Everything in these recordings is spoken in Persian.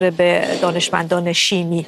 به دانشمندان شیمی؟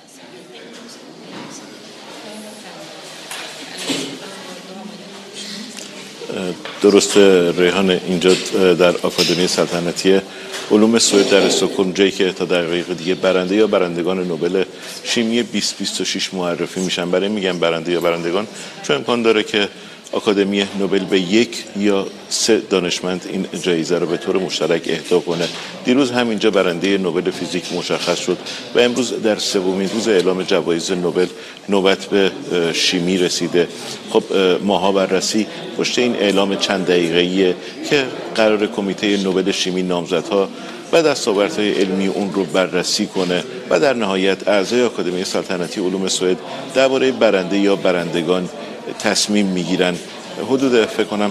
درسته ریحان، اینجا در آکادمی سلطنتی علوم سوئد در استکهلم، جایی که تا دقیقه دیگه برنده یا برندگان نوبل شیمی 2026 معرفی میشن. برای میگم برنده یا برندگان چون امکان داره که آکادمی نوبل به 1 یا 3 دانشمند این جایزه رو به طور مشترک اهدا کنه. دیروز همینجا برنده نوبل فیزیک مشخص شد و امروز در 3مین روز اعلام جوایز نوبل نوبت به شیمی رسیده. خب ماها بررسی پشت این اعلام چند دقیقه‌ایه که قرار کمیته نوبل شیمی نامزدها و دستاوردهای علمی اون رو بررسی کنه و در نهایت اعضای آکادمی سلطنتی علوم سوئد درباره برنده یا برندگان تصمیم میگیرن. حدود فکر کنم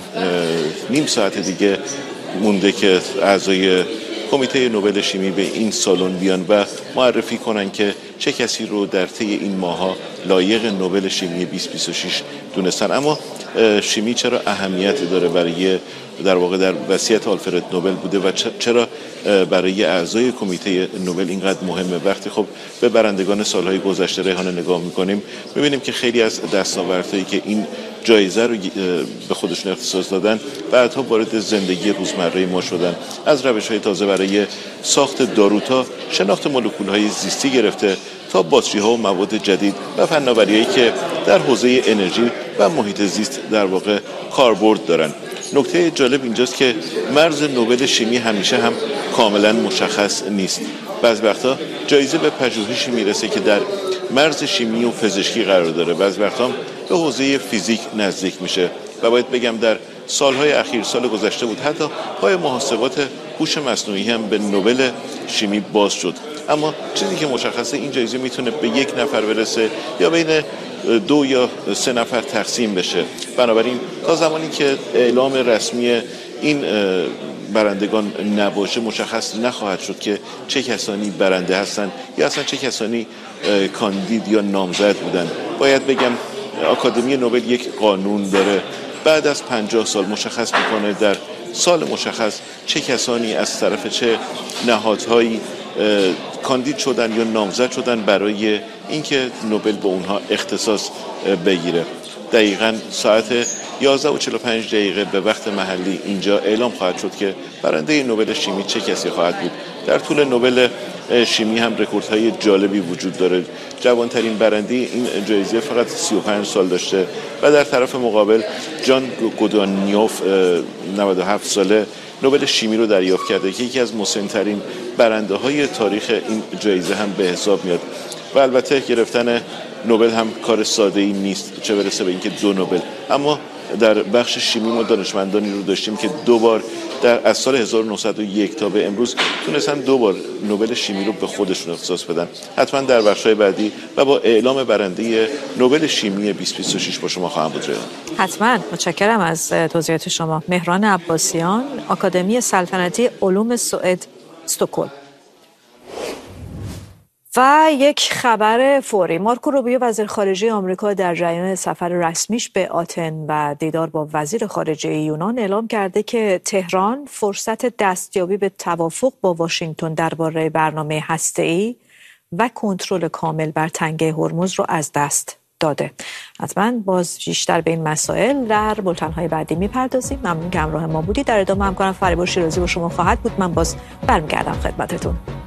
نیم ساعت دیگه مونده که اعضای کمیته نوبل شیمی به این سالن بیان و معرفی کنن که چه کسی رو در طی این ماها لایق نوبل شیمی 2026 دونستن. اما شیمی چرا اهمیت داره برای در واقع در وصیت آلفرد نوبل بوده و چرا برای اعضای کمیته نوبل اینقدر مهمه؟ وقتی خب به برندگان سالهای گذشته ریحانه نگاه میکنیم میبینیم که خیلی از دستاوردهایی که این جایزه رو به خودشون اختصاص دادن بعدها وارد زندگی روزمره ما شدن. از روش‌های تازه برای ساخت دارو تا شناخت مولکول‌های زیستی گرفته تا باتری‌ها و مواد جدید و فناوری‌هایی که در حوزه انرژی و محیط زیست در واقع کاربرد دارن. نکته جالب اینجاست که مرز نوبل شیمی همیشه هم کاملا مشخص نیست. بعضی وقتا جایزه به پژوهشی میرسه که در مرز شیمی و پزشکی قرار داره، بعضی وقتا به حوزه فیزیک نزدیک میشه و باید بگم در سالهای اخیر، سال گذشته بود، حتی پای محاسبات هوش مصنوعی هم به نوبل شیمی باز شد. اما چیزی که مشخصه این جایزه میتونه به 1 نفر برسه یا بین 2 یا 3 نفر تقسیم بشه. بنابراین تا زمانی که اعلام رسمی این برندگان نباشه مشخص نخواهد شد که چه کسانی برنده هستن یا اصلا چه کسانی کاندید یا نامزد بودن. باید بگم آکادمی نوبل یک قانون داره، بعد از 50 سال مشخص میکنه در سال مشخص چه کسانی از طرف چه نهادهایی کاندید شدن یا نامزد شدن برای اینکه نوبل به اونها اختصاص بگیره. دقیقاً ساعت 11:45 به وقت محلی اینجا اعلام خواهد شد که برنده نوبل شیمی چه کسی خواهد بود. در طول نوبل شیمی هم رکوردهای جالبی وجود داره. جوانترین برنده این جایزه فقط 35 سال داشته و در طرف مقابل جان گودانیوف 97 ساله نوبل شیمی رو دریافت کرده که یکی از مسن‌ترین برنده های تاریخ این جایزه هم به حساب میاد. و البته گرفتن نوبل هم کار ساده ای نیست، چه برسه به اینکه 2 نوبل. اما در بخش شیمی ما دانشمندانی رو داشتیم که 2 بار از سال 1901 تا به امروز تونستن 2 بار نوبل شیمی رو به خودشون اختصاص بدن. حتما در بخش‌های بعدی و با اعلام برنده نوبل شیمی 2026 با شما خواهم بود. حتما. متشکرم از توضیحات شما. مهران عباسیان، آکادمی سلطنتی علوم سوئد، استکهلم. و یک خبر فوری: مارکو روبیو وزیر خارجه آمریکا در جریان سفر رسمیش به آتن و دیدار با وزیر خارجه یونان اعلام کرده که تهران فرصت دستیابی به توافق با واشنگتن درباره برنامه هسته‌ای و کنترل کامل بر تنگه هرمز رو از دست داده. حتما باز بیشتر به این مسائل در بولتن‌های بعدی میپردازیم. ممنون که همراه ما بودید. در ادامه همکارم فریبا شیرازی با شما خواهد بود. من باز برمیگردم خدمتتون.